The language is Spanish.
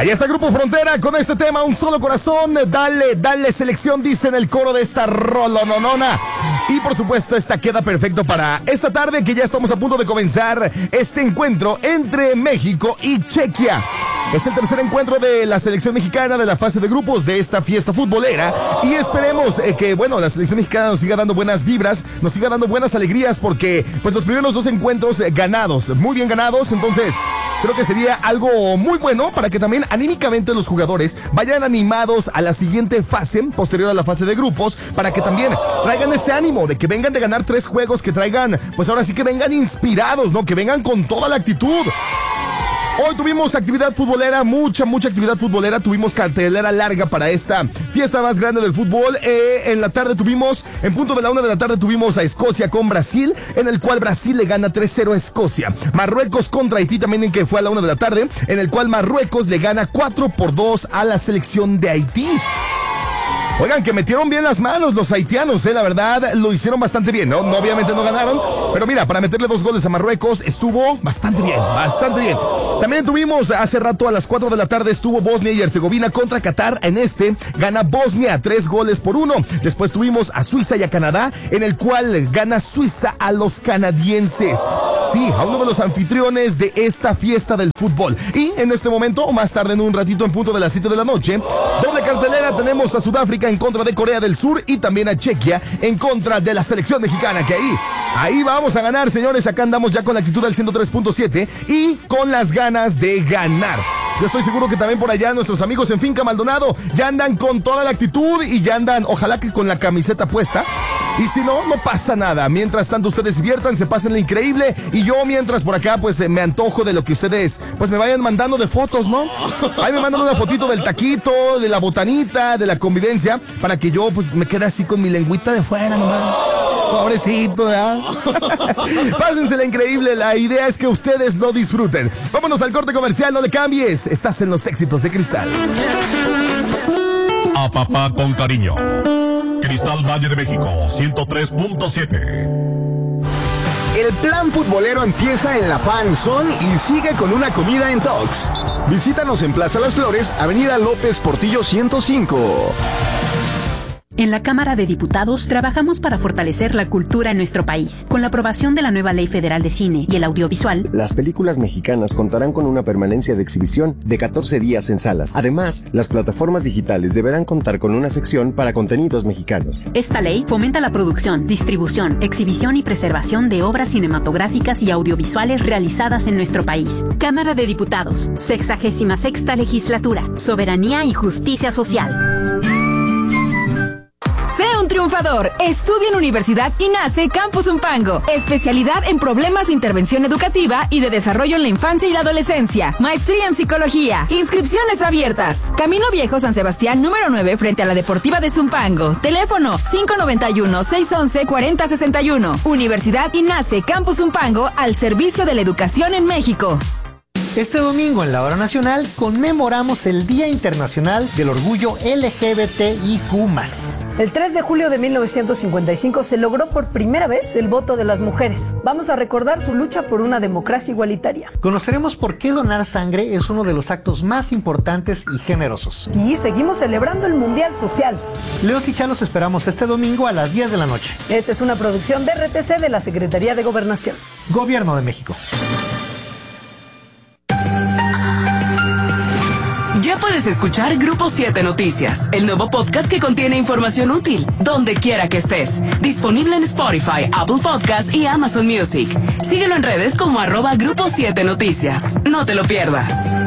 Ahí está Grupo Frontera con este tema, Un Solo Corazón. Dale, dale selección, dice en el coro de esta rolononona. Y por supuesto, esta queda perfecto para esta tarde que ya estamos a punto de comenzar este encuentro entre México y Chequia. Es el tercer encuentro de la selección mexicana de la fase de grupos de esta fiesta futbolera y esperemos que, la selección mexicana nos siga dando buenas vibras, nos siga dando buenas alegrías porque, pues, los primeros dos encuentros ganados, muy bien ganados, entonces creo que sería algo muy bueno para que también anímicamente los jugadores vayan animados a la siguiente fase, posterior a la fase de grupos, para que también traigan ese ánimo de que vengan de ganar 3 juegos, que traigan, pues ahora sí que vengan inspirados, ¿no? Que vengan con toda la actitud. Hoy tuvimos actividad futbolera, mucha actividad futbolera. Tuvimos cartelera larga para esta fiesta más grande del fútbol. En la tarde tuvimos, en punto de la 1 de la tarde, tuvimos a Escocia con Brasil, en el cual Brasil le gana 3-0 a Escocia. Marruecos contra Haití también, en que fue a la 1 de la tarde, en el cual Marruecos le gana 4-2 a la selección de Haití. Oigan, que metieron bien las manos los haitianos, la verdad, lo hicieron bastante bien, ¿no? Obviamente no ganaron, pero mira, para meterle 2 goles a Marruecos estuvo bastante bien. También tuvimos hace rato a las 4 de la tarde estuvo Bosnia y Herzegovina contra Qatar. En este gana Bosnia 3-1. Después tuvimos a Suiza y a Canadá, en el cual gana Suiza a los canadienses. Sí, a uno de los anfitriones de esta fiesta del fútbol. Y en este momento, o más tarde en un ratito, en punto de las 7 de la noche, doble cartelera, tenemos a Sudáfrica en contra de Corea del Sur y también a Chequia en contra de la selección mexicana, que ahí vamos a ganar, señores. Acá andamos ya con la actitud del 103.7 y con las ganas de ganar. Yo estoy seguro que también por allá nuestros amigos en Finca Maldonado ya andan con toda la actitud y ya andan, ojalá que con la camiseta puesta. Y si no, no pasa nada. Mientras tanto, ustedes diviertan, se pasen lo increíble. Y yo, mientras por acá, pues me antojo de lo que ustedes, pues me vayan mandando de fotos, ¿no? Ahí me mandan una fotito del taquito, de la botanita, de la convivencia, para que yo, pues, me quede así con mi lengüita de fuera, nomás. Pobrecito, ¿verdad? Pásensela increíble. La idea es que ustedes lo disfruten. Vámonos al corte comercial, no le cambies. Estás en los éxitos de Cristal. A papá con cariño. Cristal Valle de México, 103.7. El plan futbolero empieza en la Fan Zone y sigue con una comida en Tox. Visítanos en Plaza Las Flores, Avenida López Portillo 105. En la Cámara de Diputados trabajamos para fortalecer la cultura en nuestro país. Con la aprobación de la nueva Ley Federal de Cine y el Audiovisual, las películas mexicanas contarán con una permanencia de exhibición de 14 días en salas. Además, las plataformas digitales deberán contar con una sección para contenidos mexicanos. Esta ley fomenta la producción, distribución, exhibición y preservación de obras cinematográficas y audiovisuales realizadas en nuestro país. Cámara de Diputados, 66ª Legislatura, Soberanía y Justicia Social. Sé un triunfador. Estudia en Universidad INACE Campus Zumpango. Especialidad en problemas de intervención educativa y de desarrollo en la infancia y la adolescencia. Maestría en psicología. Inscripciones abiertas. Camino Viejo San Sebastián número 9 frente a la Deportiva de Zumpango. Teléfono 591-611-4061. Universidad INACE Campus Zumpango al servicio de la educación en México. Este domingo en la Hora Nacional conmemoramos el Día Internacional del Orgullo LGBTIQ+. El 3 de julio de 1955 se logró por primera vez el voto de las mujeres. Vamos a recordar su lucha por una democracia igualitaria. Conoceremos por qué donar sangre es uno de los actos más importantes y generosos. Y seguimos celebrando el Mundial Social. Leos y Chalos esperamos este domingo a las 10 de la noche. Esta es una producción de RTC de la Secretaría de Gobernación. Gobierno de México. Ya puedes escuchar Grupo 7 Noticias, el nuevo podcast que contiene información útil, donde quiera que estés. Disponible en Spotify, Apple Podcasts y Amazon Music. Síguelo en redes como @Grupo 7 Noticias. No te lo pierdas.